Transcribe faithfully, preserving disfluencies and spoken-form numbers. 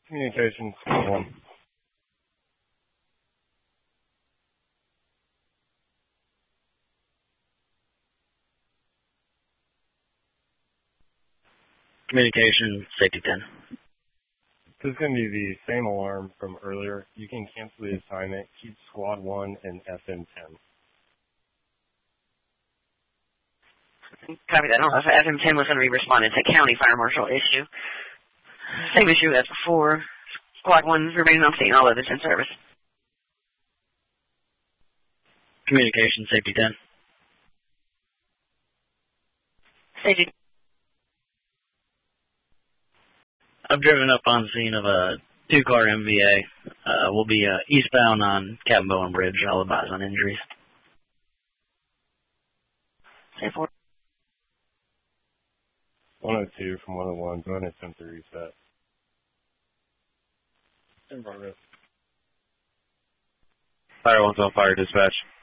Communications one. Communication, safety ten. This is going to be the same alarm from earlier. You can cancel the assignment. Keep squad one and F M ten. Copy that. Also, F M ten was going to be responding to county fire marshal issue. Same issue as before. Squad one remaining on scene. All others in service. Communication, safety ten. Safety. I've driven up on scene of a two-car M V A. Uh, we'll be uh, eastbound on Captain Bowen Bridge. I'll advise on injuries. Safe four. one oh two from one oh one. Go ahead and attempt to reset. In progress. Fire one's on fire, dispatch.